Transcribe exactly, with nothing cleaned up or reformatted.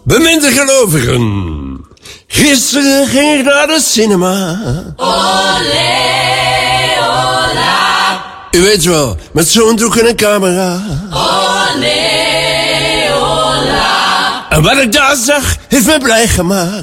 Beminde gelovigen, gisteren ging ik naar de cinema. Olé, ola. U weet wel, met zo'n doek en een camera. Olé, ola. En wat ik daar zag, heeft me blij gemaakt.